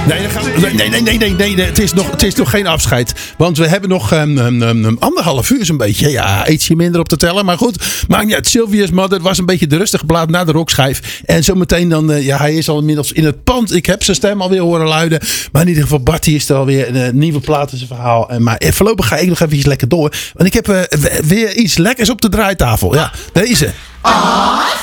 Nee. Het is nog geen afscheid. Want we hebben nog 1,5 uur zo'n beetje. Ja, ietsje minder op te tellen. Maar goed, maakt niet uit. Sylvia's Mother was een beetje de rustige plaat na de rockschijf. En zometeen dan, hij is al inmiddels in het pand. Ik heb zijn stem alweer horen luiden. Maar in ieder geval, Bartie is er alweer. Een nieuwe plaat in zijn verhaal. Maar voorlopig ga ik nog even iets lekker door. Want ik heb weer iets lekkers op de draaitafel. Ja, deze.